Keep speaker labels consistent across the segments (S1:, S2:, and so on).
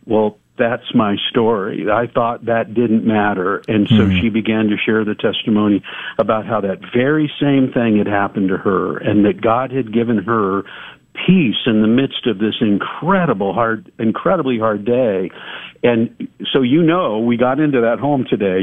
S1: well, that's my story. I thought that didn't matter. And so she began to share the testimony about how that very same thing had happened to her, and that God had given her peace in the midst of this incredibly hard day. And so, we got into that home today,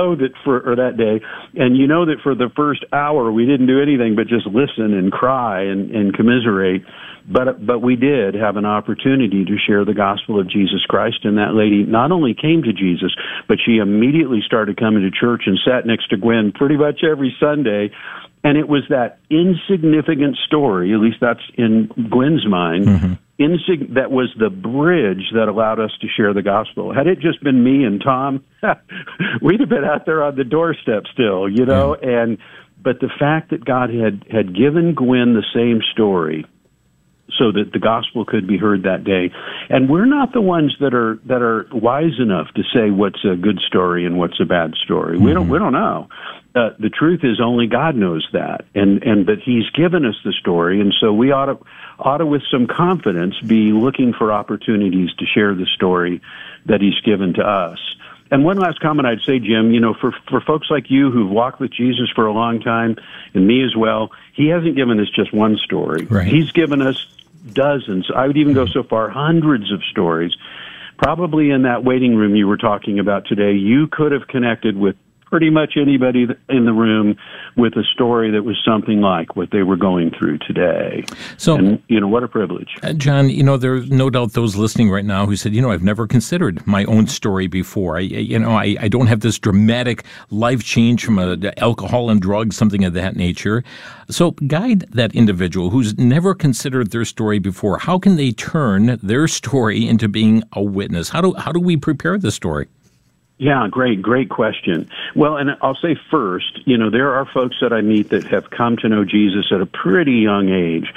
S1: that day, and that for the first hour we didn't do anything but just listen and cry and commiserate. But we did have an opportunity to share the gospel of Jesus Christ, and that lady not only came to Jesus, but she immediately started coming to church and sat next to Gwen pretty much every Sunday. And it was that insignificant story, at least that's in Gwen's mind, that was the bridge that allowed us to share the gospel. Had it just been me and Tom, we'd have been out there on the doorstep still, But the fact that God had given Gwen the same story, so that the gospel could be heard that day. And we're not the ones that are wise enough to say what's a good story and what's a bad story. We don't know. The truth is only God knows that, and that He's given us the story, and so we ought to with some confidence be looking for opportunities to share the story that He's given to us. And one last comment I'd say, Jim, for folks like you who've walked with Jesus for a long time, and me as well, He hasn't given us just one story.
S2: Right.
S1: He's given us dozens. I would even go so far, hundreds of stories. Probably in that waiting room you were talking about today, you could have connected with pretty much anybody in the room with a story that was something like what they were going through today.
S2: So,
S1: and, what a privilege.
S2: John, there's no doubt those listening right now who said, I've never considered my own story before. I don't have this dramatic life change from alcohol and drugs, something of that nature. So guide that individual who's never considered their story before. How can they turn their story into being a witness? How do we prepare the story?
S1: Yeah, great question. Well, and I'll say first, there are folks that I meet that have come to know Jesus at a pretty young age,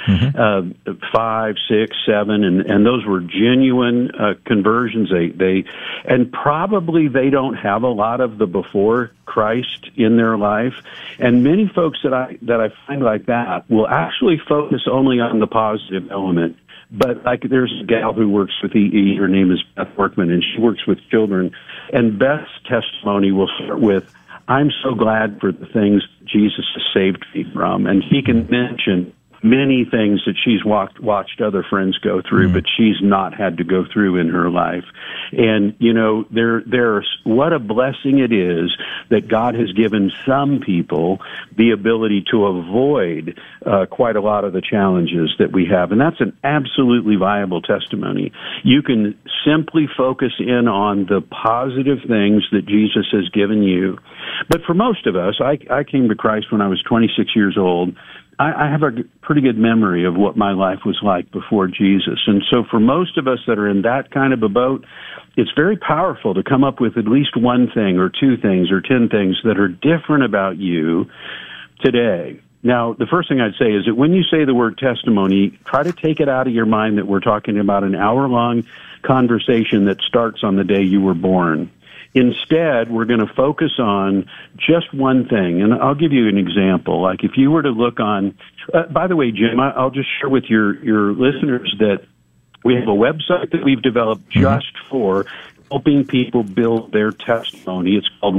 S1: 5, 6, 7, and those were genuine conversions. And probably they don't have a lot of the before Christ in their life. And many folks that I find like that will actually focus only on the positive element. But there's a gal who works with EE, her name is Beth Workman, and she works with children. And Beth's testimony will start with, I'm so glad for the things Jesus has saved me from. And he can mention many things that she's watched other friends go through, but she's not had to go through in her life. And, there's what a blessing it is that God has given some people the ability to avoid quite a lot of the challenges that we have. And that's an absolutely viable testimony. You can simply focus in on the positive things that Jesus has given you. But for most of us, I came to Christ when I was 26 years old. I have a pretty good memory of what my life was like before Jesus. And so for most of us that are in that kind of a boat, it's very powerful to come up with at least one thing or two things or 10 things that are different about you today. Now, the first thing I'd say is that when you say the word testimony, try to take it out of your mind that we're talking about an hour-long conversation that starts on the day you were born. Instead, we're going to focus on just one thing, and I'll give you an example. Like if you were to look on, by the way, Jim, I'll just share with your listeners that we have a website that we've developed just for helping people build their testimony. It's called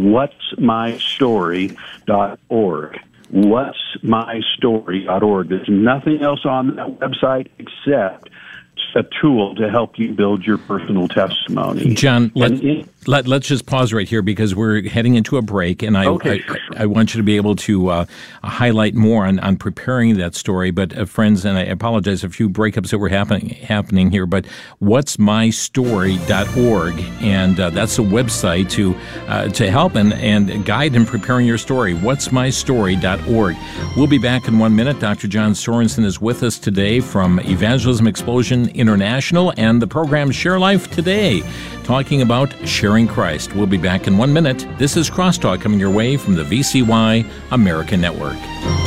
S1: whatsmystory.org. Whatsmystory.org. There's nothing else on that website except a tool to help you build your personal testimony.
S2: John, let's just pause right here because we're heading into a break, and I want you to be able to highlight more on preparing that story. But friends, and I apologize for a few breakups that were happening here, but whatsmystory.org, and that's a website to help and guide in preparing your story. Whatsmystory.org. We'll be back in 1 minute. Dr. John Sorensen is with us today from Evangelism Explosion International and the program Share Life Today, talking about sharing Christ. We'll be back in 1 minute. This is Crosstalk coming your way from the VCY American Network.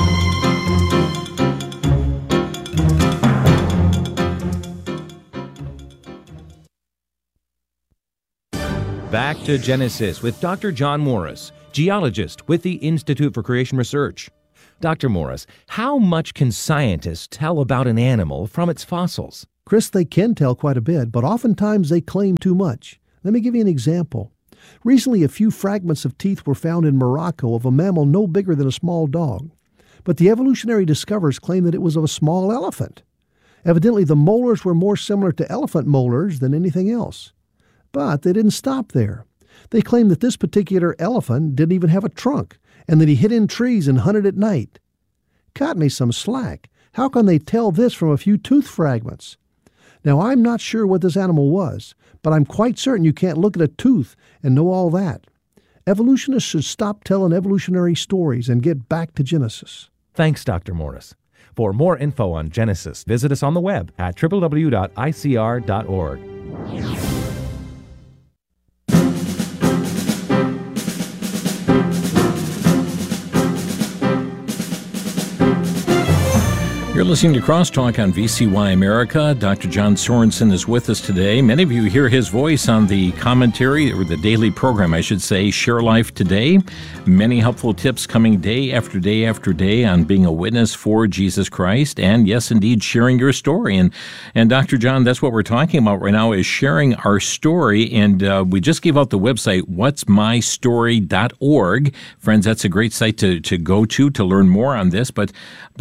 S3: Back to Genesis with Dr. John Morris, geologist with the Institute for Creation Research. Dr. Morris, how much can scientists tell about an animal from its fossils?
S4: Chris, they can tell quite a bit, but oftentimes they claim too much. Let me give you an example. Recently, a few fragments of teeth were found in Morocco of a mammal no bigger than a small dog. But the evolutionary discoverers claim that it was of a small elephant. Evidently, the molars were more similar to elephant molars than anything else. But they didn't stop there. They claim that this particular elephant didn't even have a trunk, and that he hid in trees and hunted at night. Cut me some slack. How can they tell this from a few tooth fragments? Now, I'm not sure what this animal was, but I'm quite certain you can't look at a tooth and know all that. Evolutionists should stop telling evolutionary stories and get back to Genesis.
S3: Thanks, Dr. Morris. For more info on Genesis, visit us on the web at www.icr.org.
S2: You're listening to Crosstalk on VCY America. Dr. John Sorensen is with us today. Many of you hear his voice on the commentary, or the daily program, I should say, Share Life Today. Many helpful tips coming day after day after day on being a witness for Jesus Christ, and yes, indeed, sharing your story. And Dr. John, that's what we're talking about right now, is sharing our story. And we just gave out the website, whatsmystory.org. Friends, that's a great site to go to learn more on this. But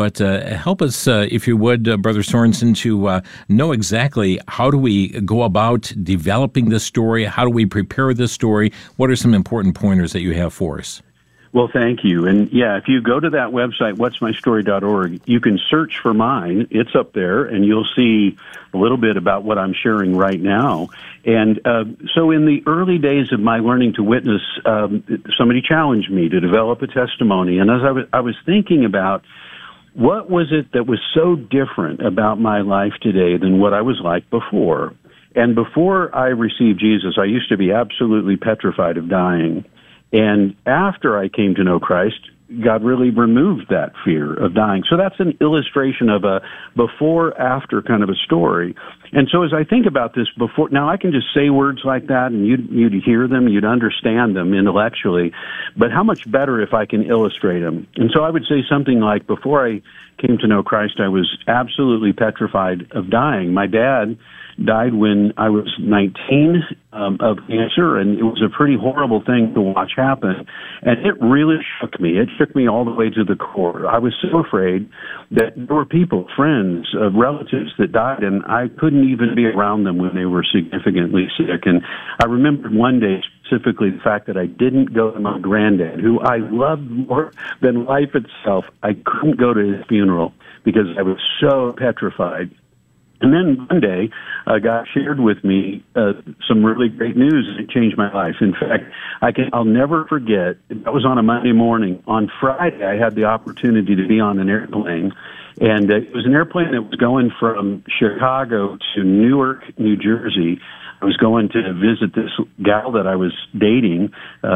S2: help us, if you would, Brother Sorensen, to know exactly how do we go about developing this story? How do we prepare this story? What are some important pointers that you have for us?
S1: Well, thank you. And yeah, if you go to that website, whatsmystory.org, you can search for mine. It's up there, and you'll see a little bit about what I'm sharing right now. And so in the early days of my learning to witness, somebody challenged me to develop a testimony. And as I was thinking about what was it that was so different about my life today than what I was like before? And before I received Jesus, I used to be absolutely petrified of dying. And after I came to know Christ, God really removed that fear of dying. So that's an illustration of a before-after kind of a story. And so as I think about this before, now I can just say words like that and you'd hear them, you'd understand them intellectually, but how much better if I can illustrate them? And so I would say something like, before I came to know Christ, I was absolutely petrified of dying. My dad died when I was 19 of cancer, and it was a pretty horrible thing to watch happen. And it really shook me. It shook me all the way to the core. I was so afraid that there were people, friends, relatives that died, and I couldn't even be around them when they were significantly sick. And I remembered one day specifically the fact that I didn't go to my granddad, who I loved more than life itself. I couldn't go to his funeral because I was so petrified. And then one day, God shared with me some really great news, and it changed my life. In fact, I'll never forget, that was on a Monday morning. On Friday, I had the opportunity to be on an airplane, and it was an airplane that was going from Chicago to Newark, New Jersey. I was going to visit this gal that I was dating,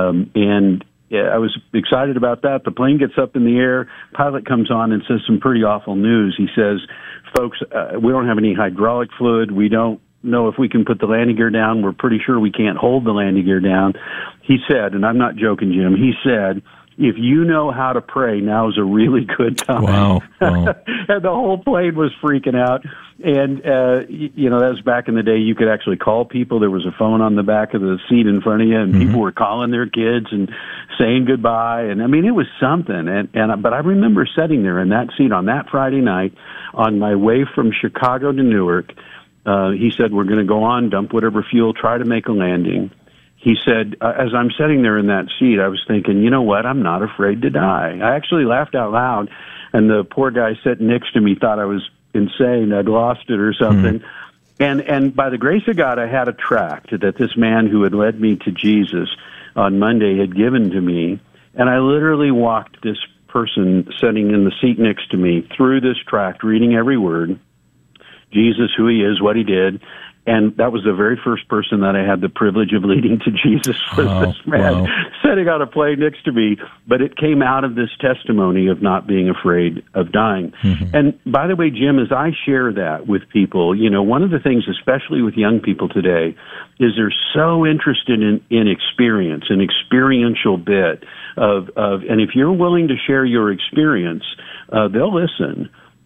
S1: and I was excited about that. The plane gets up in the air. Pilot comes on and says some pretty awful news. He says, folks, we don't have any hydraulic fluid. We don't know if we can put the landing gear down. We're pretty sure we can't hold the landing gear down. He said, and I'm not joking, Jim, he said, if you know how to pray, now is a really good time.
S2: Wow.
S1: And the whole plane was freaking out. And, that was back in the day. You could actually call people. There was a phone on the back of the seat in front of you, and people were calling their kids and saying goodbye. And, I mean, it was something. But I remember sitting there in that seat on that Friday night on my way from Chicago to Newark. He said, we're going to go on, dump whatever fuel, try to make a landing. He said, as I'm sitting there in that seat, I was thinking, you know what, I'm not afraid to die. I actually laughed out loud, and the poor guy sitting next to me thought I was insane. I'd lost it or something. And by the grace of God, I had a tract that this man who had led me to Jesus on Monday had given to me, and I literally walked this person sitting in the seat next to me through this tract, reading every word, Jesus, who he is, what he did. And that was the very first person that I had the privilege of leading to Jesus, was this man sitting on a plane next to me. But it came out of this testimony of not being afraid of dying. And by the way, Jim, as I share that with people, one of the things, especially with young people today, is they're so interested in experience, an experiential bit of, and if you're willing to share your experience, they'll listen.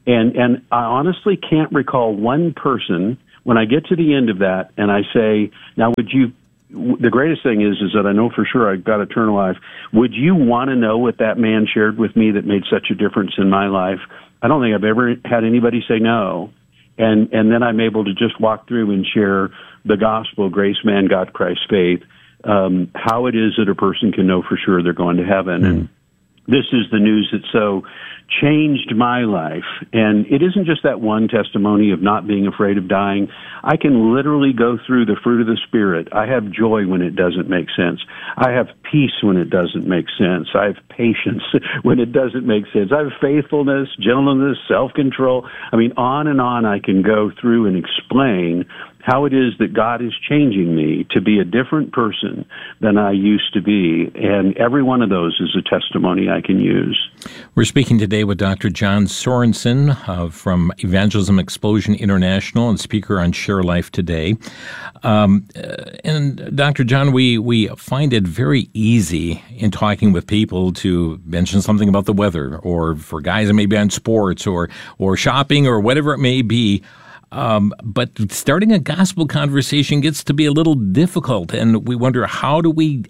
S1: And I honestly can't recall one person when I get to the end of that and I say, now the greatest thing is that I know for sure I've got eternal life. Would you want to know what that man shared with me that made such a difference in my life? I don't think I've ever had anybody say no. And then I'm able to just walk through and share the gospel, grace, man, God, Christ, faith, how it is that a person can know for sure they're going to heaven. And this is the news that so changed my life. And it isn't just that one testimony of not being afraid of dying. I can literally go through the fruit of the Spirit. I have joy when it doesn't make sense. I have peace when it doesn't make sense. I have patience when it doesn't make sense. I have faithfulness, gentleness, self-control. I mean, on and on I can go through and explain how it is that God is changing me to be a different person than I used to be. And every one of those is a testimony I can use.
S2: We're speaking today with Dr. John Sorensen from Evangelism Explosion International and speaker on Share Life Today. And Dr. John, we find it very easy in talking with people to mention something about the weather, or for guys it may be on sports or shopping or whatever it may be. But starting a gospel conversation gets to be a little difficult, and we wonder how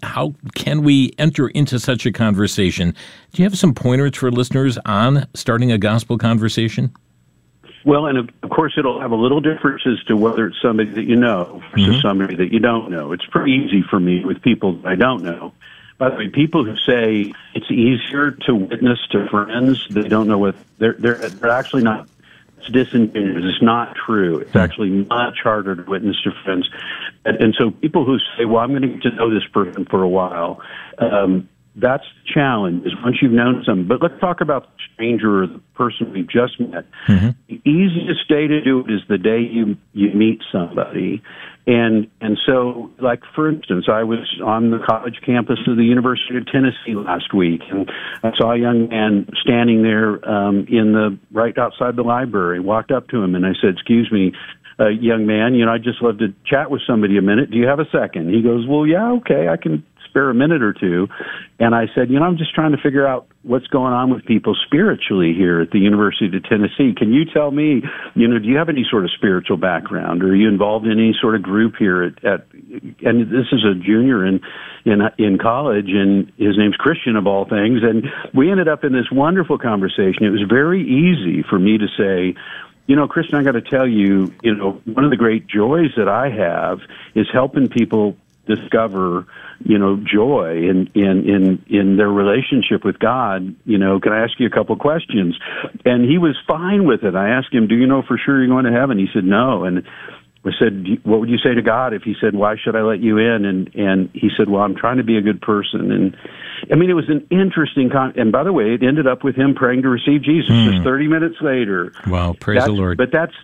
S2: can we enter into such a conversation? Do you have some pointers for listeners on starting a gospel conversation?
S1: Well, and of course it'll have a little difference as to whether it's somebody that you know versus somebody that you don't know. It's pretty easy for me with people that I don't know. By the way, people who say it's easier to witness to friends, they don't know what they're actually not. It's disingenuous. It's not true. It's actually much harder to witness to friends. And so people who say, well, I'm going to get to know this person for a while, that's the challenge, is once you've known some. But let's talk about the stranger or the person we've just met. The easiest day to do it is the day you meet somebody. And so, like, for instance, I was on the college campus of the University of Tennessee last week, and I saw a young man standing there right outside the library. Walked up to him, and I said, excuse me, young man, I'd just love to chat with somebody a minute. Do you have a second? He goes, well, yeah, okay, I can spare a minute or two. And I said, I'm just trying to figure out what's going on with people spiritually here at the University of Tennessee. Can you tell me, do you have any sort of spiritual background? Or are you involved in any sort of group here and this is a junior in college, and his name's Christian of all things. And we ended up in this wonderful conversation. It was very easy for me to say, Christian, I got to tell you, one of the great joys that I have is helping people discover, joy in their relationship with God. Can I ask you a couple of questions? And he was fine with it. I asked him, do you know for sure you're going to heaven? He said, no. And I said, what would you say to God if he said, why should I let you in? And he said, well, I'm trying to be a good person. And I mean, it was an interesting and by the way, it ended up with him praying to receive Jesus just 30 minutes later.
S2: Wow, praise the Lord.
S1: But that's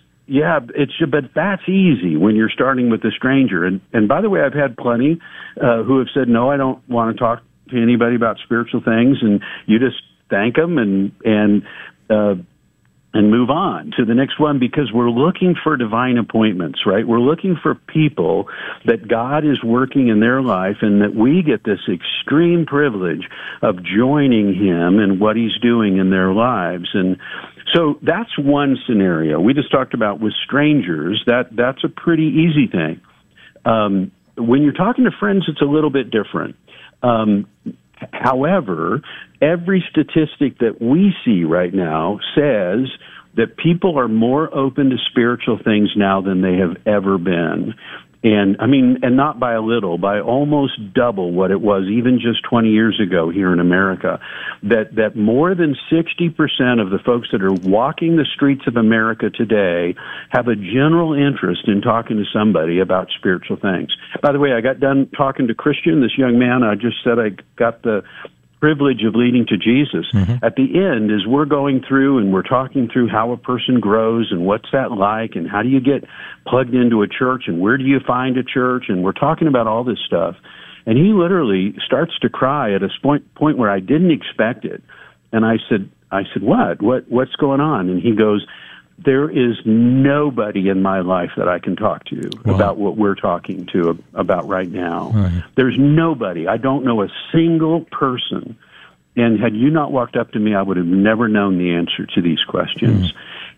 S1: easy when you're starting with a stranger. And by the way, I've had plenty who have said, no, I don't want to talk to anybody about spiritual things. And you just thank them and move on to the next one, because we're looking for divine appointments, right? We're looking for people that God is working in their life and that we get this extreme privilege of joining him in what he's doing in their lives. And so that's one scenario. We just talked about with strangers, that's a pretty easy thing. When you're talking to friends, it's a little bit different. However, every statistic that we see right now says that people are more open to spiritual things now than they have ever been. And not by a little, by almost double what it was even just 20 years ago here in America. That more than 60% of the folks that are walking the streets of America today have a general interest in talking to somebody about spiritual things. By the way, I got done talking to Christian, this young man. I just said I got the privilege of leading to Jesus. At the end, as we're going through and we're talking through how a person grows and what's that like and how do you get plugged into a church and where do you find a church, and we're talking about all this stuff. And he literally starts to cry at a point where I didn't expect it. And I said, what's going on? And he goes, there is nobody in my life that I can talk to about what we're talking to about right now. Right. There's nobody. I don't know a single person. And had you not walked up to me, I would have never known the answer to these questions.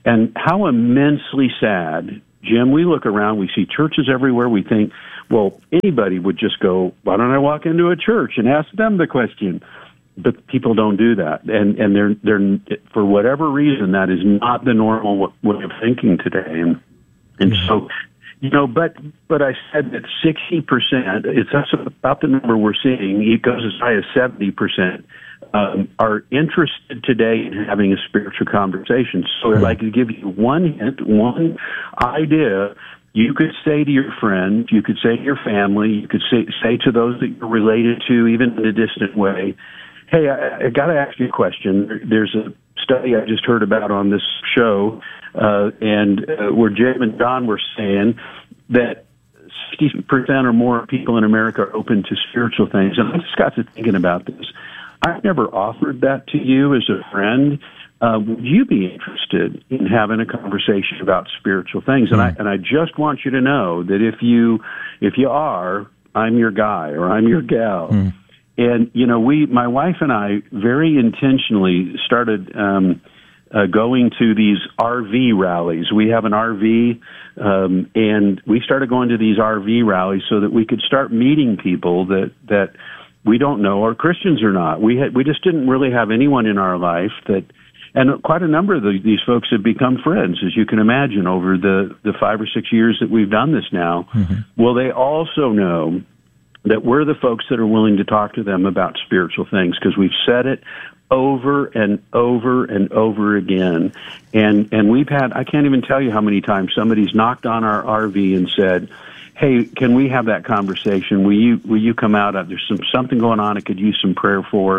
S1: And how immensely sad, Jim, we look around, we see churches everywhere, we think, well, anybody would just go, why don't I walk into a church and ask them the question? But people don't do that. And they're for whatever reason, that is not the normal way of thinking today. And so, but I said that 60%, that's about the number we're seeing, it goes as high as 70%, are interested today in having a spiritual conversation. So if I could give you one hint, one idea, you could say to your friend, you could say to your family, you could say to those that you're related to, even in a distant way, hey, I got to ask you a question. There's a study I just heard about on this show, and where Jim and Don were saying that 60% or more people in America are open to spiritual things. And I just got to thinking about this. I've never offered that to you as a friend. Would you be interested in having a conversation about spiritual things? And I just want you to know that if you are, I'm your guy or I'm your gal. And my wife and I very intentionally started going to these RV rallies. We have an RV, and we started going to these RV rallies so that we could start meeting people that we don't know are Christians or not. We just didn't really have anyone in our life and quite a number of these folks have become friends, as you can imagine, over the 5 or 6 years that we've done this now. Well, they also know that we're the folks that are willing to talk to them about spiritual things, because we've said it over and over and over again. And we've had, I can't even tell you how many times somebody's knocked on our RV and said, hey, can we have that conversation? Will you come out? There's something going on I could use some prayer for.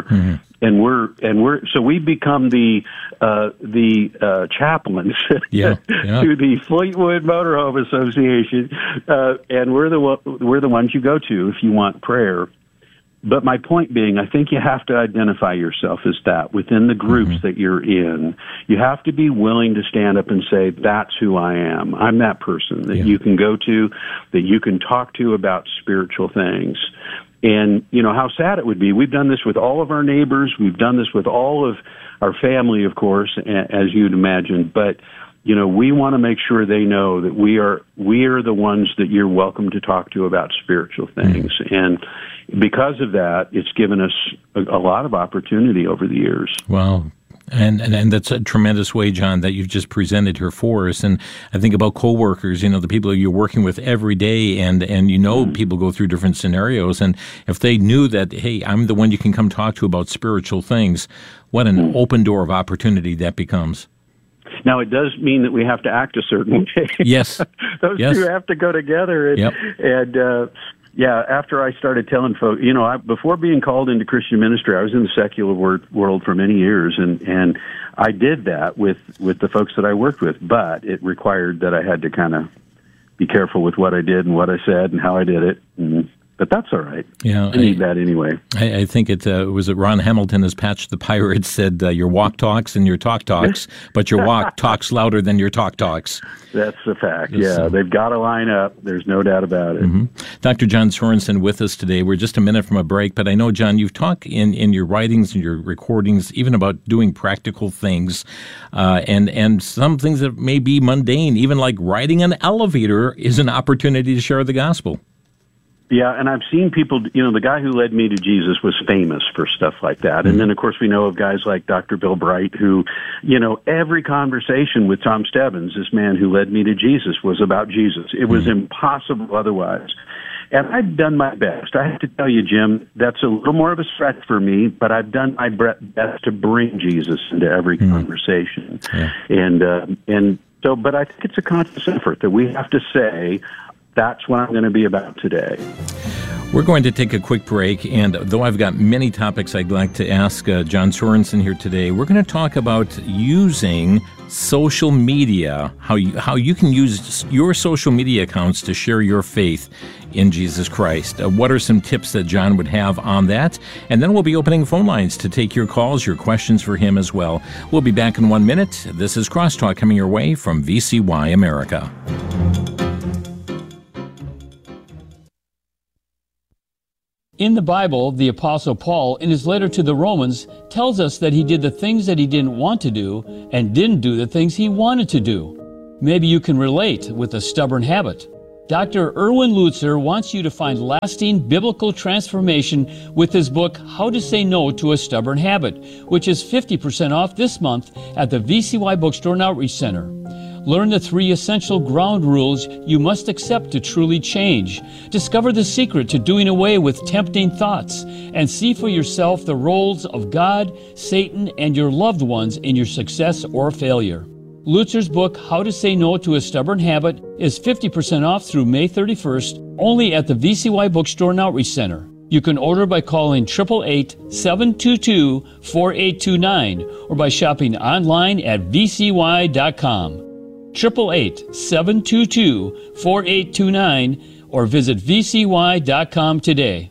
S1: And so we've become the chaplains to the Fleetwood Motorhome Association, and we're the ones you go to if you want prayer. But my point being, I think you have to identify yourself as that within the groups that you're in. You have to be willing to stand up and say, that's who I am. I'm that person that you can go to, that you can talk to about spiritual things. And, how sad it would be. We've done this with all of our neighbors. We've done this with all of our family, of course, as you'd imagine. But, we want to make sure they know that we are the ones that you're welcome to talk to about spiritual things. And because of that, it's given us a lot of opportunity over the years.
S2: Wow. And that's a tremendous way, John, that you've just presented here for us. And I think about coworkers, the people you're working with every day, and people go through different scenarios. And if they knew that, hey, I'm the one you can come talk to about spiritual things, what an open door of opportunity that becomes.
S1: Now, it does mean that we have to act a certain way.
S2: Yes.
S1: Those two have to go together. And after I started telling folks, before being called into Christian ministry, I was in the secular world for many years, and I did that with the folks that I worked with, but it required that I had to kind of be careful with what I did and what I said and how I did it. But that's all right. Yeah, I need that anyway.
S2: I think it was Ron Hamilton as Patch the Pirate said, your walk talks and your talk talks, but your walk talks louder than your talk talks.
S1: That's a fact. They've got to line up. There's no doubt about it.
S2: Dr. John Sorensen with us today. We're just a minute from a break, but I know, John, you've talked in your writings and your recordings even about doing practical things, and some things that may be mundane, even like riding an elevator is an opportunity to share the gospel.
S1: Yeah, and I've seen people, the guy who led me to Jesus was famous for stuff like that. And then, of course, we know of guys like Dr. Bill Bright who, every conversation with Tom Stebbins, this man who led me to Jesus, was about Jesus. It was impossible otherwise. And I've done my best. I have to tell you, Jim, that's a little more of a stretch for me, but I've done my best to bring Jesus into every conversation. And so, but I think it's a conscious effort that we have to say, that's what I'm going to be about today.
S2: We're going to take a quick break, and though I've got many topics I'd like to ask John Sorensen here today, we're going to talk about using social media, how you can use your social media accounts to share your faith in Jesus Christ. What are some tips that John would have on that? And then we'll be opening phone lines to take your calls, your questions for him as well. We'll be back in 1 minute. This is Crosstalk coming your way from VCY America.
S5: In the Bible, the Apostle Paul, in his letter to the Romans, tells us that he did the things that he didn't want to do and didn't do the things he wanted to do. Maybe you can relate with a stubborn habit. Dr. Erwin Lutzer wants you to find lasting biblical transformation with his book, How to Say No to a Stubborn Habit, which is 50% off this month at the VCY Bookstore and Outreach Center. Learn the 3 essential ground rules you must accept to truly change. Discover the secret to doing away with tempting thoughts, and see for yourself the roles of God, Satan, and your loved ones in your success or failure. Lutzer's book, How to Say No to a Stubborn Habit, is 50% off through May 31st, only at the VCY Bookstore and Outreach Center. You can order by calling 888-722-4829 or by shopping online at vcy.com. 888-722-4829 or visit vcy.com today.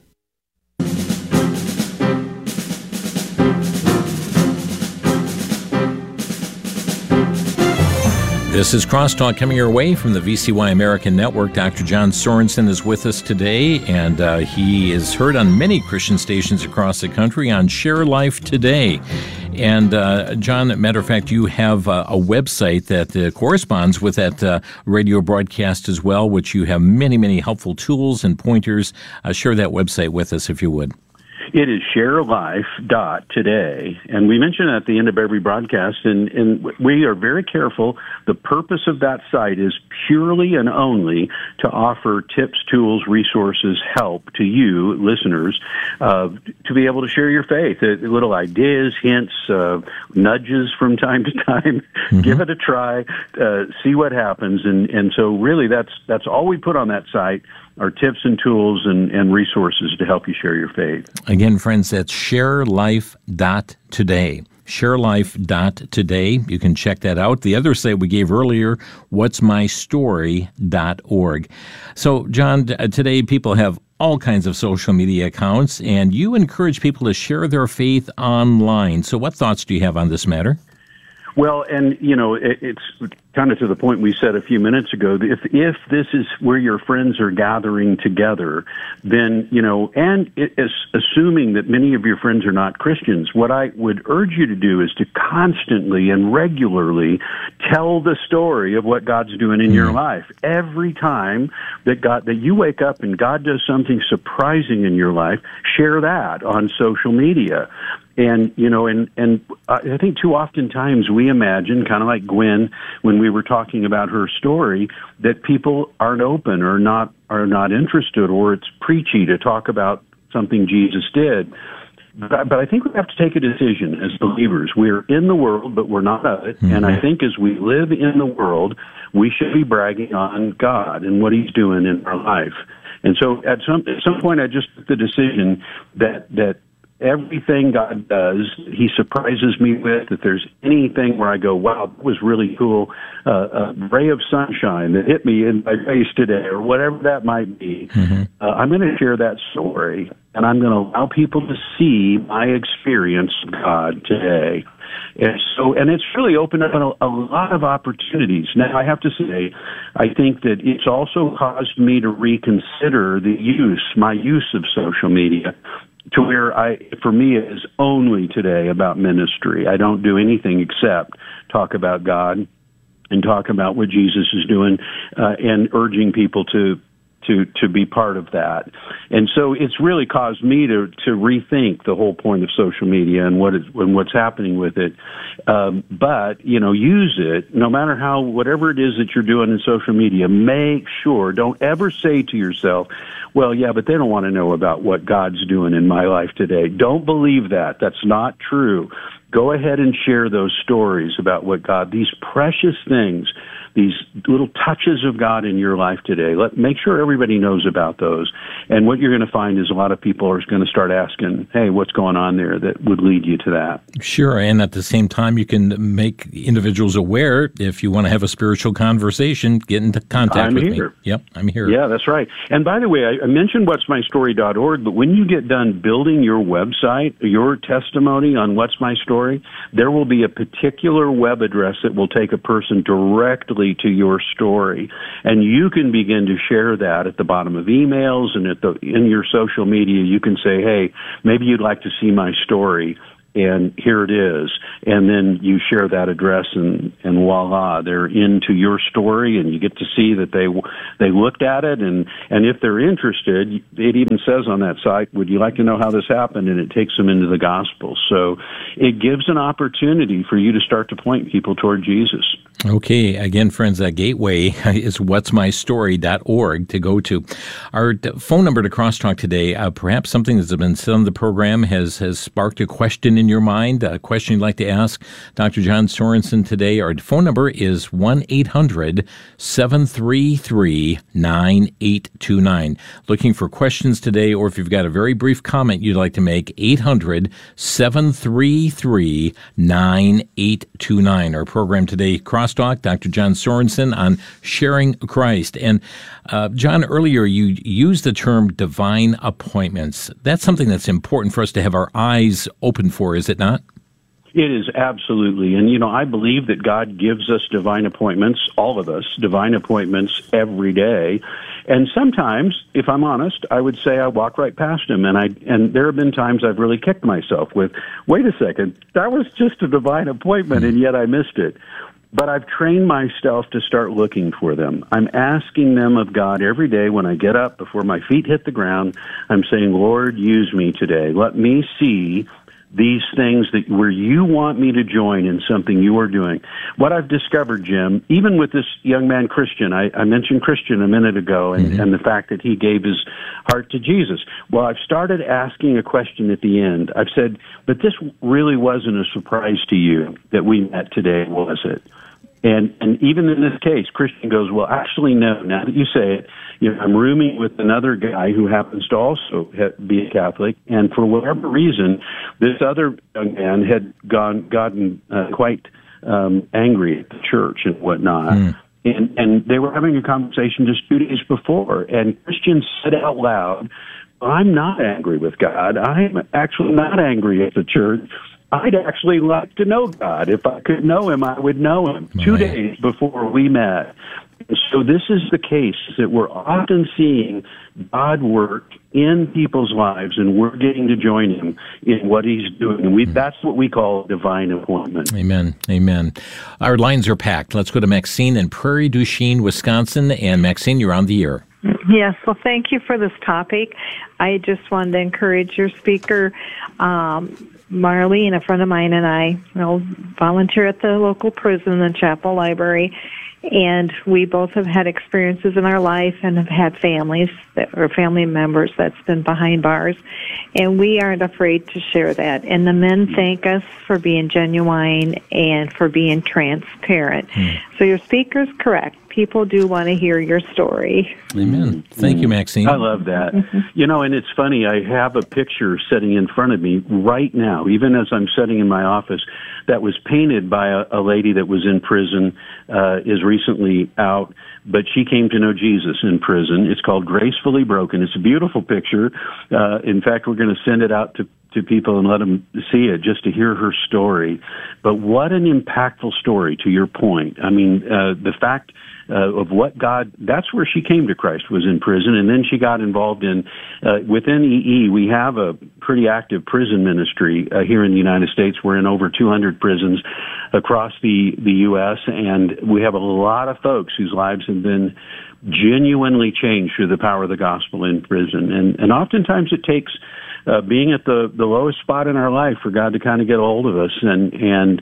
S2: This is Crosstalk coming your way from the VCY American Network. Dr. John Sorensen is with us today, and he is heard on many Christian stations across the country on Share Life Today. And, John, matter of fact, you have a website that corresponds with that radio broadcast as well, which you have many, many helpful tools and pointers. Share that website with us, if you would.
S1: It is sharelife.today, and we mention it at the end of every broadcast, and we are very careful. The purpose of that site is purely and only to offer tips, tools, resources, help to you, listeners, to be able to share your faith. Little ideas, hints, nudges from time to time. Mm-hmm. Give it a try, see what happens, and so really that's all we put on that site. Are tips and tools and resources to help you share your faith.
S2: Again, friends, that's sharelife.today. Sharelife.today. You can check that out. The other site we gave earlier, whatsmystory.org. So, John, today people have all kinds of social media accounts, and you encourage people to share their faith online. So what thoughts do you have on this matter?
S1: Well, and, it's kind of to the point we said a few minutes ago. If this is where your friends are gathering together, then, and it is assuming that many of your friends are not Christians, what I would urge you to do is to constantly and regularly tell the story of what God's doing in your life. Every time that you wake up and God does something surprising in your life, share that on social media. And, and I think too often times we imagine, kind of like Gwen, when we were talking about her story, that people aren't open or not interested, or it's preachy to talk about something Jesus did. But I think we have to take a decision as believers. We're in the world, but we're not of it. Mm-hmm. And I think as we live in the world, we should be bragging on God and what He's doing in our life. And so at some point, I just took the decision that everything God does, He surprises me with. If there's anything where I go, wow, that was really cool, a ray of sunshine that hit me in my face today, or whatever that might be, I'm going to share that story, and I'm going to allow people to see my experience of God today. And it's really opened up a lot of opportunities. Now, I have to say, I think that it's also caused me to reconsider my use of social media, to where for me, it is only today about ministry. I don't do anything except talk about God and talk about what Jesus is doing, and urging people to be part of that. And so it's really caused me to rethink the whole point of social media and what's happening with it. But, use it, no matter whatever it is that you're doing in social media, make sure, don't ever say to yourself, well, yeah, but they don't want to know about what God's doing in my life today. Don't believe that. That's not true. Go ahead and share those stories about what God, these precious things, these little touches of God in your life today. Make sure everybody knows about those. And what you're going to find is a lot of people are going to start asking, hey, what's going on there that would lead you to that? Sure.
S2: And at the same time, you can make individuals aware. If you want to have a spiritual conversation, get into contact with me. Yep, I'm here.
S1: Yeah, that's right. And by the way, I mentioned whatsmystory.org, but when you get done building your website, your testimony on What's My Story, story, there will be a particular web address that will take a person directly to your story. And you can begin to share that at the bottom of emails and in your social media. You can say, hey, maybe you'd like to see my story, and here it is. And then you share that address, and voila, they're into your story, and you get to see that they looked at it, and if they're interested, it even says on that site, would you like to know how this happened? And it takes them into the gospel. So it gives an opportunity for you to start to point people toward Jesus.
S2: Okay, again, friends, that gateway is whatsmystory.org to go to. Our phone number to Crosstalk today, perhaps something that's been said on the program has sparked a question in your mind, a question you'd like to ask Dr. John Sorensen today. Our phone number is 1-800-733-9829. Looking for questions today, or if you've got a very brief comment you'd like to make, 800-733-9829. Our program today, Crosstalk, Dr. John Sorensen on sharing Christ. And John, earlier you used the term divine appointments. That's something that's important for us to have our eyes open for, is it not?
S1: It is, absolutely. And, I believe that God gives us divine appointments, all of us, divine appointments every day. And sometimes, if I'm honest, I would say I walk right past him. And there have been times I've really kicked myself with, wait a second, that was just a divine appointment, and yet I missed it. But I've trained myself to start looking for them. I'm asking them of God every day when I get up, before my feet hit the ground. I'm saying, Lord, use me today. Let me see these things where you want me to join in something you are doing. What I've discovered, Jim, even with this young man, Christian, I mentioned Christian a minute ago, and the fact that he gave his heart to Jesus. Well, I've started asking a question at the end. I've said, but this really wasn't a surprise to you that we met today, was it? And even in this case, Christian goes, well, actually, no. Now that you say it, I'm rooming with another guy who happens to also be a Catholic, and for whatever reason, this other young man had gotten quite angry at the church and whatnot. And they were having a conversation just 2 days before, and Christian said out loud, I'm not angry with God. I'm actually not angry at the church. I'd actually like to know God. If I could know him, I would know him. Right. 2 days before we met. So this is the case, that we're often seeing God work in people's lives, and we're getting to join him in what he's doing. And that's what we call a divine appointment.
S2: Amen. Amen. Our lines are packed. Let's go to Maxine in Prairie du Chien, Wisconsin. And Maxine, you're on the air.
S6: Yes, well, thank you for this topic. I just wanted to encourage your speaker, Marlene, a friend of mine, and I volunteer at the local prison, the Chapel Library, and we both have had experiences in our life and have had family members that's been behind bars, and we aren't afraid to share that. And the men thank us for being genuine and for being transparent. So your speaker's correct. People do want to hear your story.
S2: Amen. Thank you, Maxine.
S1: I love that. And it's funny, I have a picture sitting in front of me right now, even as I'm sitting in my office, that was painted by a lady that was in prison, is recently out, but she came to know Jesus in prison. It's called Gracefully Broken. It's a beautiful picture. In fact, we're going to send it out to people and let them see it just to hear her story. But what an impactful story, to your point. I mean, the fact of what God, that's where she came to Christ, was in prison, and then she got involved in, within EE, we have a pretty active prison ministry here in the United States. We're in over 200 prisons across the U.S., and we have a lot of folks whose lives have been genuinely changed through the power of the gospel in prison. And oftentimes it takes being at the lowest spot in our life for God to kind of get a hold of us, and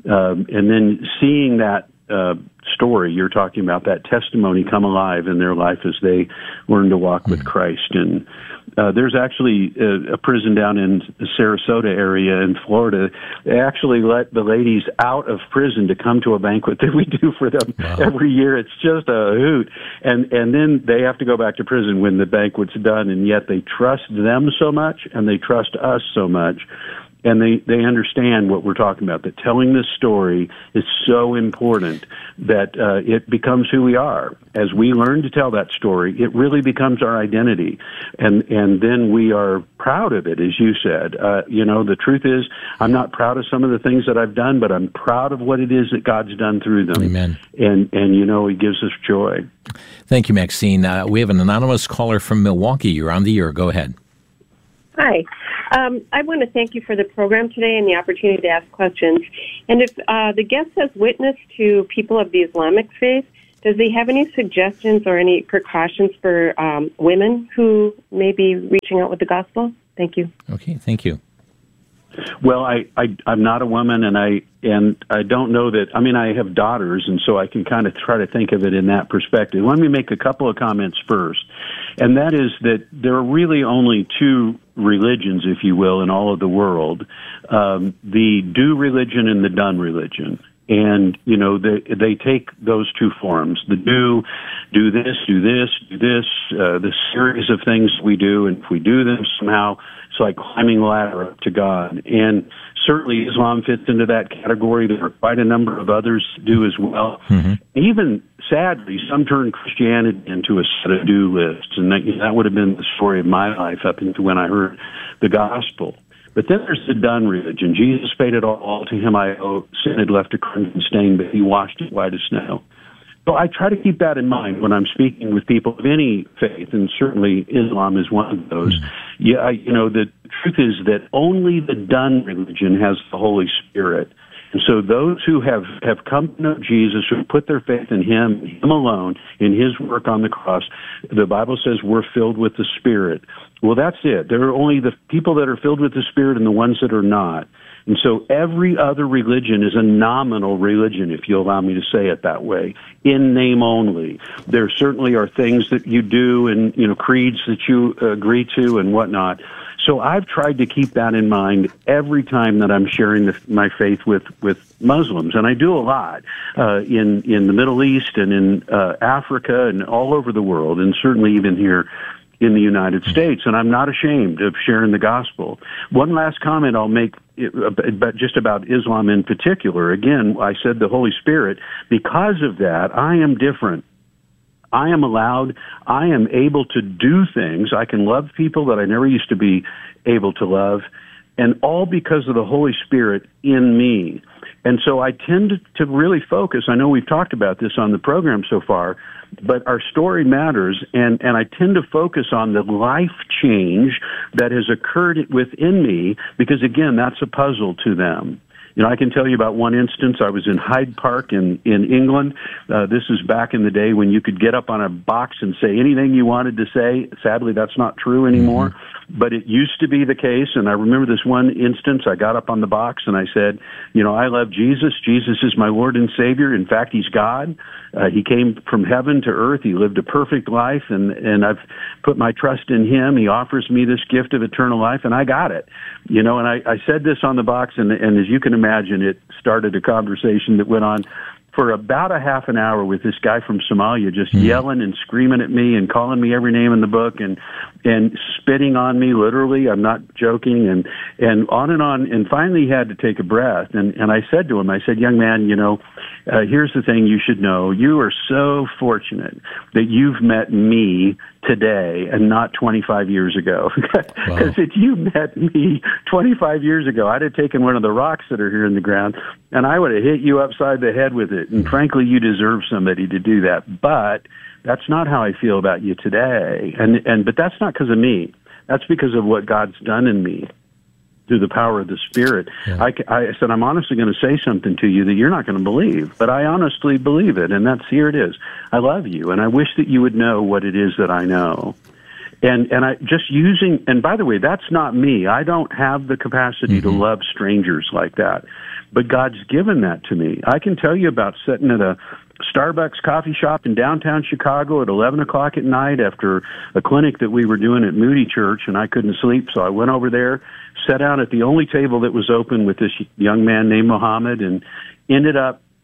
S1: then seeing that story you're talking about, that testimony come alive in their life as they learn to walk with Christ. And there's actually a prison down in the Sarasota area in Florida. They actually let the ladies out of prison to come to a banquet that we do for them every year. It's just a hoot. And then they have to go back to prison when the banquet's done, and yet they trust them so much and they trust us so much. And they understand what we're talking about, that telling this story is so important that it becomes who we are. As we learn to tell that story, it really becomes our identity. And then we are proud of it, as you said. The truth is, I'm not proud of some of the things that I've done, but I'm proud of what it is that God's done through them.
S2: Amen.
S1: And He gives us joy.
S2: Thank you, Maxine. We have an anonymous caller from Milwaukee. You're on the air. Go ahead.
S7: Hi. I want to thank you for the program today and the opportunity to ask questions. And if the guest has witnessed to people of the Islamic faith, does he have any suggestions or any precautions for women who may be reaching out with the gospel? Thank you.
S2: Okay, thank you.
S1: Well, I'm not a woman, and I don't know that. I mean, I have daughters, and so I can kind of try to think of it in that perspective. Let me make a couple of comments first, and that is that there are really only two religions, if you will, in all of the world: the do religion and the done religion. And, they take those two forms. The do this, the series of things we do, and if we do them somehow, it's like climbing a ladder up to God. And certainly Islam fits into that category. There are quite a number of others that do as well. Mm-hmm. Even, sadly, some turn Christianity into a set of do lists, and that would have been the story of my life up until when I heard the gospel. But then there's the done religion. Jesus paid it all to him I owe. Sin had left a crimson stain, but he washed it white as snow. So I try to keep that in mind when I'm speaking with people of any faith, and certainly Islam is one of those. Yeah, the truth is that only the done religion has the Holy Spirit. And so those who have come to know Jesus, who put their faith in Him alone, in His work on the cross, the Bible says we're filled with the Spirit. Well, that's it. There are only the people that are filled with the Spirit and the ones that are not. And so every other religion is a nominal religion, if you allow me to say it that way, in name only. There certainly are things that you do and, creeds that you agree to and whatnot. So I've tried to keep that in mind every time that I'm sharing my faith with Muslims, and I do a lot in the Middle East and in Africa and all over the world, and certainly even here in the United States, and I'm not ashamed of sharing the gospel. One last comment I'll make just about Islam in particular. Again, I said the Holy Spirit. Because of that, I am different. I am allowed, I am able to do things. I can love people that I never used to be able to love, and all because of the Holy Spirit in me. And so I tend to really focus. I know we've talked about this on the program so far, but our story matters, and I tend to focus on the life change that has occurred within me, because, again, that's a puzzle to them. I can tell you about one instance. I was in Hyde Park in England. This is back in the day when you could get up on a box and say anything you wanted to say. Sadly, that's not true anymore. Mm-hmm. But it used to be the case, and I remember this one instance. I got up on the box and I said, I love Jesus. Jesus is my Lord and Savior. In fact, He's God. He came from heaven to earth. He lived a perfect life, and I've put my trust in Him. He offers me this gift of eternal life, and I got it. And I said this on the box, and as you can imagine, it started a conversation that went on for about a half an hour with this guy from Somalia just yelling and screaming at me and calling me every name in the book and spitting on me, literally. I'm not joking, and on. And finally he had to take a breath. And I said to him, young man, here's the thing you should know. You are so fortunate that you've met me today and not 25 years ago. Because if you met me 25 years ago, I'd have taken one of the rocks that are here in the ground and I would have hit you upside the head with it. And frankly, you deserve somebody to do that. But that's not how I feel about you today. But that's not because of me. That's because of what God's done in me through the power of the Spirit. Yeah. I said, I'm honestly going to say something to you that you're not going to believe, but I honestly believe it, and here it is. I love you, and I wish that you would know what it is that I know. And I just using, and by the way, that's not me. I don't have the capacity to love strangers like that, but God's given that to me. I can tell you about sitting at a Starbucks coffee shop in downtown Chicago at 11 o'clock at night after a clinic that we were doing at Moody Church, and I couldn't sleep, so I went over there, sat down at the only table that was open with this young man named Muhammad, and ended up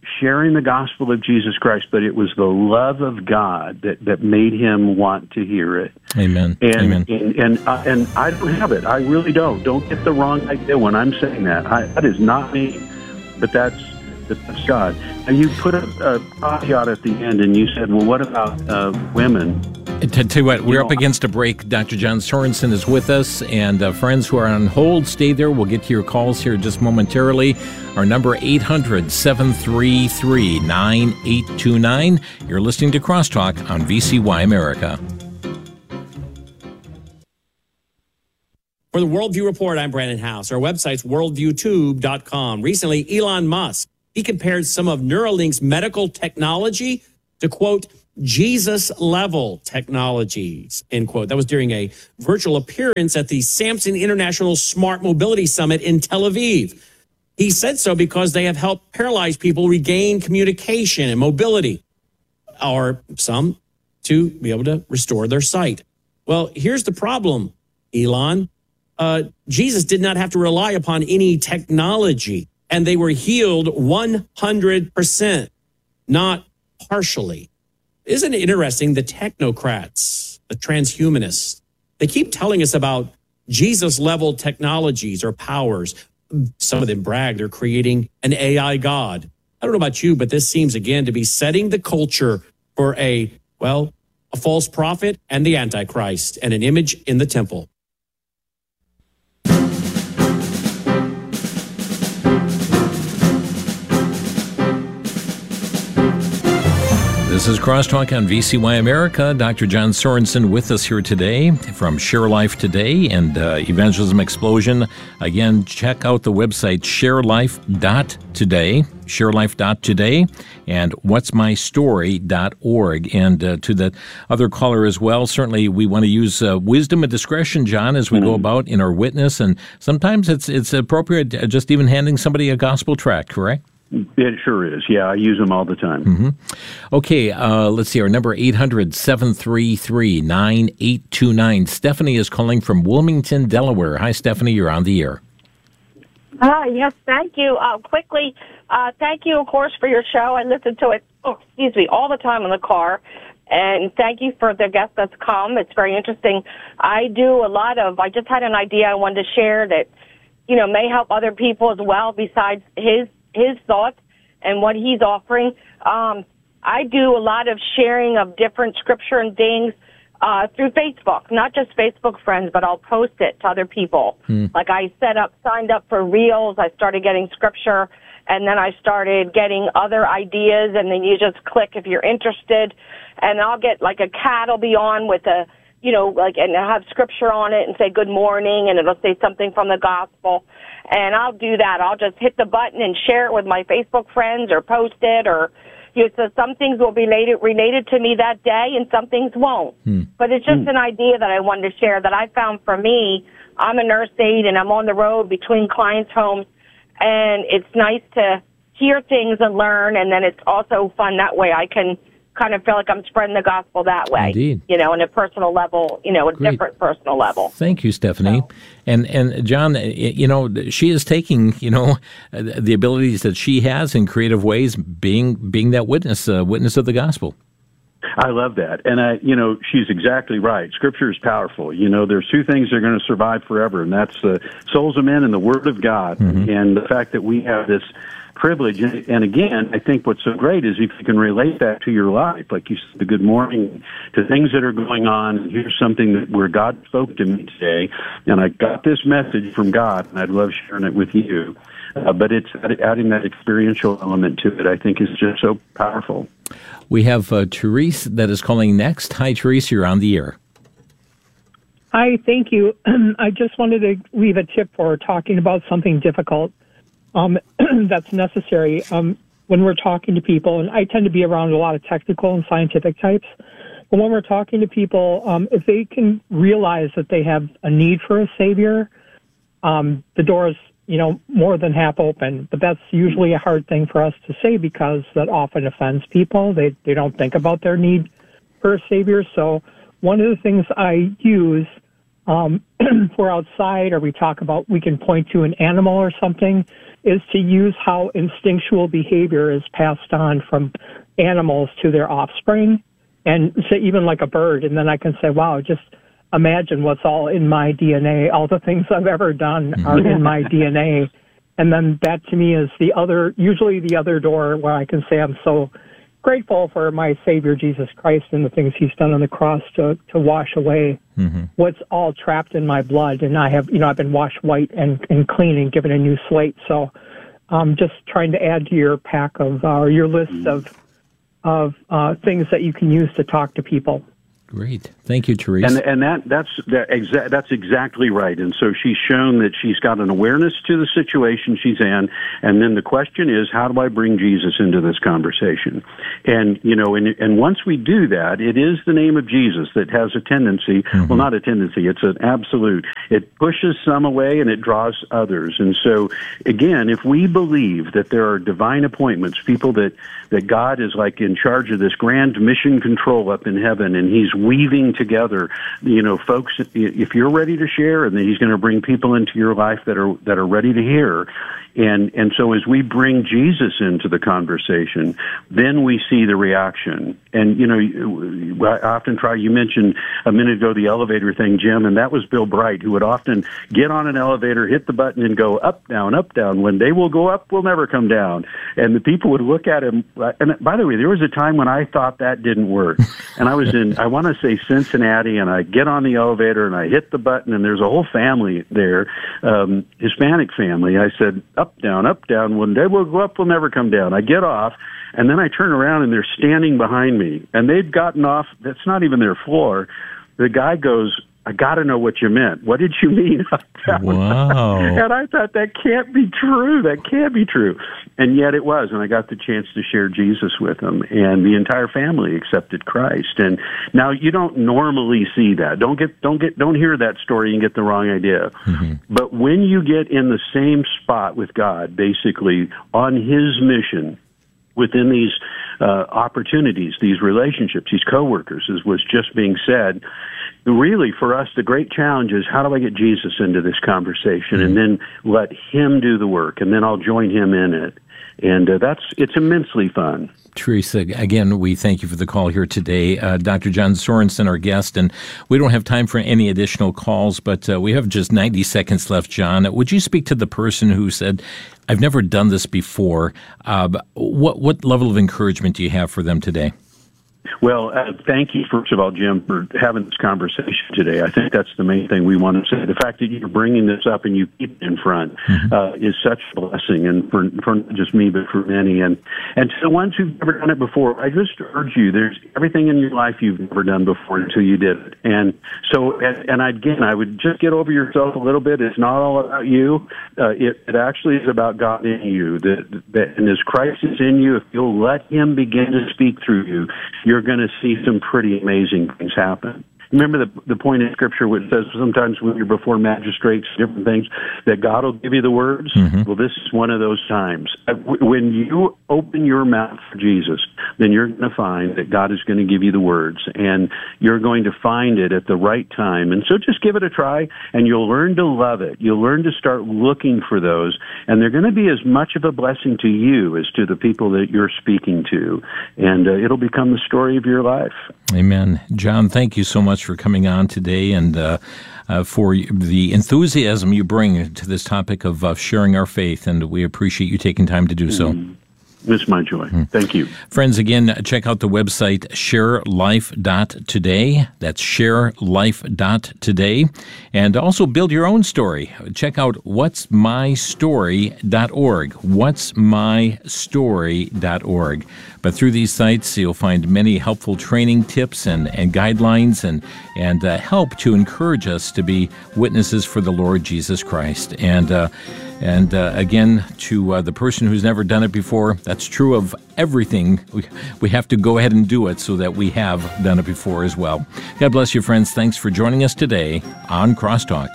S1: sharing the gospel of Jesus Christ, but it was the love of God that made him want to hear it.
S2: Amen.
S1: And
S2: Amen.
S1: And I don't have it. I really don't. Don't get the wrong idea when I'm saying that. That is not me, but that's God. And you put a caveat at the end, and you said, well, what about women?
S2: Tell you what, we're up against a break. Dr. John Sorensen is with us, and friends who are on hold, stay there. We'll get to your calls here just momentarily. Our number, 800-733-9829. You're listening to Crosstalk on VCY America.
S8: For the Worldview Report, I'm Brandon House. Our website's worldviewtube.com. Recently, Elon Musk, he compared some of Neuralink's medical technology to, quote, Jesus-level technologies, end quote. That was during a virtual appearance at the Samson International Smart Mobility Summit in Tel Aviv. He said so because they have helped paralyzed people regain communication and mobility, or some to be able to restore their sight. Well, here's the problem, Elon. Jesus did not have to rely upon any technology, and they were healed 100%, not partially. Isn't it interesting? The technocrats, the transhumanists, they keep telling us about Jesus-level technologies or powers. Some of them brag they're creating an AI God. I don't know about you, but this seems, again, to be setting the culture for a false prophet and the Antichrist and an image in the temple.
S2: This is Crosstalk on VCY America. Dr. John Sorensen with us here today from Share Life Today and Evangelism Explosion. Again, check out the website sharelife.today and whatsmystory.org. And to the other caller as well, certainly we want to use wisdom and discretion, John, as we go about in our witness. And sometimes it's appropriate just even handing somebody a gospel tract, correct?
S1: It sure is. Yeah, I use them all the time.
S2: Mm-hmm. Okay, let's see. Our number, 800-733-9829. Stephanie is calling from Wilmington, Delaware. Hi, Stephanie. You're on the air.
S9: Yes, thank you. Quickly, thank you, of course, for your show. I listen to it, all the time in the car. And thank you for the guest that's come. It's very interesting. I just had an idea I wanted to share that, may help other people as well besides his thoughts and what he's offering. I do a lot of sharing of different scripture and things through Facebook, not just Facebook friends, but I'll post it to other people. Like I signed up for Reels. I started getting scripture, and then I started getting other ideas, and then you just click if you're interested. And I'll get like a cat will be on with and I'll have scripture on it and say good morning, and it'll say something from the gospel. And I'll do that. I'll just hit the button and share it with my Facebook friends or post it, or so some things will be related to me that day and some things won't. But it's just an idea that I wanted to share that I found for me. I'm a nurse aide and I'm on the road between clients' homes, and it's nice to hear things and learn, and then it's also fun that way. I can kind of feel like I'm spreading the gospel that way.
S2: Indeed.
S9: In a personal level, a
S2: Great.
S9: different personal level.
S2: Thank you, Stephanie. So. And John, she is taking, the abilities that she has in creative ways, being that witness of the gospel.
S1: I love that. And she's exactly right. Scripture is powerful. There's two things that are going to survive forever, and that's the souls of men and the Word of God. Mm-hmm. And the fact that we have this privilege. And again, I think what's so great is if you can relate that to your life, like you said, the good morning, to things that are going on. Here's something where God spoke to me today, and I got this message from God, and I'd love sharing it with you. But it's adding that experiential element to it, I think, is just so powerful.
S2: We have Therese that is calling next. Hi, Therese, you're on the air.
S10: Hi, thank you. I just wanted to leave a tip for talking about something difficult that's necessary when we're talking to people. And I tend to be around a lot of technical and scientific types. But when we're talking to people, if they can realize that they have a need for a Savior, the door is more than half open, but that's usually a hard thing for us to say because that often offends people. They don't think about their need for a Savior. So one of the things I use if we're outside or we talk about, we can point to an animal or something, is to use how instinctual behavior is passed on from animals to their offspring. And say even like a bird, and then I can say, wow, just imagine what's all in my DNA. All the things I've ever done are in my DNA. And then that to me is usually the other door where I can say I'm so grateful for my Savior Jesus Christ and the things He's done on the cross to wash away what's all trapped in my blood. And I've been washed white and clean and given a new slate. So just trying to add to your pack of your list of things that you can use to talk to people.
S2: Great. Thank you, Teresa.
S1: And that's exactly right. And so she's shown that she's got an awareness to the situation she's in. And then the question is, how do I bring Jesus into this conversation? And, and once we do that, it is the name of Jesus that has a tendency, well, not a tendency, it's an absolute. It pushes some away and it draws others. And so, again, if we believe that there are divine appointments, people that God is like in charge of this grand mission control up in heaven, and He's weaving together, folks, if you're ready to share, and then He's going to bring people into your life that are ready to hear. And so as we bring Jesus into the conversation, then we see the reaction. And, I often you mentioned a minute ago the elevator thing, Jim, and that was Bill Bright, who would often get on an elevator, hit the button, and go up, down, up, down. When they will go up, we'll never come down. And the people would look at him. And by the way, there was a time when I thought that didn't work. And I was I want to say Cincinnati, and I get on the elevator, and I hit the button, and there's a whole family there, Hispanic family. I said, up, down, one day we'll go up, we'll never come down. I get off, and then I turn around, and they're standing behind me, and they've gotten off. That's not even their floor. The guy goes, I got to know what you meant. What did you mean?
S2: Wow.
S1: And I thought, that can't be true. That can't be true. And yet it was, and I got the chance to share Jesus with them, and the entire family accepted Christ. And now you don't normally see that. Don't hear that story and get the wrong idea. But when you get in the same spot with God, basically on His mission, within these opportunities, these relationships, these coworkers, as was just being said, really for us, the great challenge is, how do I get Jesus into this conversation, and then let Him do the work, and then I'll join Him in it. And it's immensely fun.
S2: Teresa, again, we thank you for the call here today. Dr. John Sorensen, our guest, and we don't have time for any additional calls, but we have just 90 seconds left, John. Would you speak to the person who said, I've never done this before? What level of encouragement do you have for them today?
S1: Well, thank you, first of all, Jim, for having this conversation today. I think that's the main thing we want to say. The fact that you're bringing this up and you keep it in front is such a blessing, and for not just me, but for many. And to the ones who've never done it before, I just urge you, there's everything in your life you've never done before until you did it. And so, I would just get over yourself a little bit. It's not all about you. It actually is about God in you. And as Christ is in you, if you'll let Him begin to speak through you, you're going to see some pretty amazing things happen. Remember the point in Scripture where it says sometimes when you're before magistrates, different things, that God will give you the words? Well, this is one of those times. When you open your mouth for Jesus, then you're going to find that God is going to give you the words, and you're going to find it at the right time. And so just give it a try, and you'll learn to love it. You'll learn to start looking for those, and they're going to be as much of a blessing to you as to the people that you're speaking to. And it'll become the story of your life.
S2: Amen. John, thank you so much for coming on today, and for the enthusiasm you bring to this topic of sharing our faith, and we appreciate you taking time to do so.
S1: It's my joy. Thank you.
S2: Friends, again, check out the website sharelife.today. That's sharelife.today. And also build your own story. Check out whatsmystory.org. whatsmystory.org. But through these sites, you'll find many helpful training tips and guidelines and help to encourage us to be witnesses for the Lord Jesus Christ. And again, to the person who's never done it before, that's true of everything. We have to go ahead and do it so that we have done it before as well. God bless you, friends. Thanks for joining us today on Crosstalk.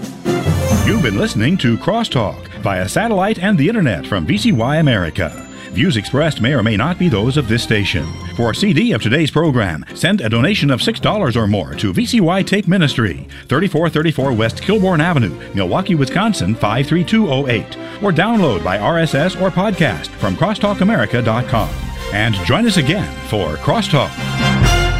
S11: You've been listening to Crosstalk via satellite and the internet from VCY America. Views expressed may or may not be those of this station. For a CD of today's program, send a donation of $6 or more to VCY Tape Ministry, 3434 West Kilbourne Avenue, Milwaukee, Wisconsin 53208, or download by RSS or podcast from crosstalkamerica.com. And join us again for Crosstalk.